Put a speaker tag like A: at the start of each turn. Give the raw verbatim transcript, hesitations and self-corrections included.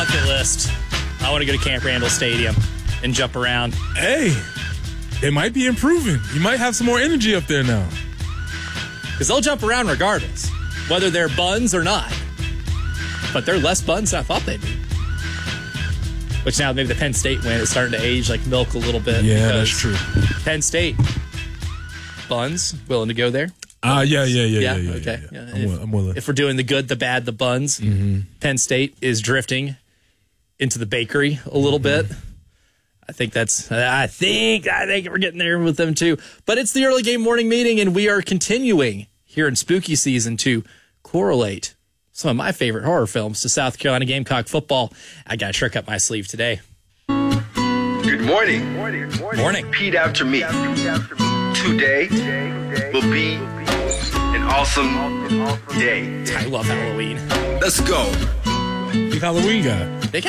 A: bucket list. I want to go to Camp Randall Stadium and jump around.
B: Hey, it might be improving. You might have some more energy up there now.
A: Because they'll jump around regardless, whether they're buns or not. But they're less buns than I thought they'd be. Which now maybe the Penn State win is starting to age like milk a little bit.
B: Yeah, that's true.
A: Penn State buns, willing to go there?
B: Ah, uh, yeah, yeah, yeah, yeah, yeah.
A: Okay.
B: Yeah, yeah.
A: Yeah.
B: I'm,
A: If,
B: will- I'm willing.
A: if we're doing the good, the bad, the buns,
B: Mm-hmm.
A: Penn State is drifting into the bakery a little
B: Mm-hmm.
A: bit. I think that's, I think, I think we're getting there with them too. But it's the early game morning meeting, and we are continuing here in spooky season to correlate some of my favorite horror films to South Carolina Gamecock football. I got a trick up my sleeve today.
C: Good morning.
A: Morning.
C: Repeat after me. Today will be an awesome day.
A: I love Halloween.
C: Let's go.
B: Big Halloween guy.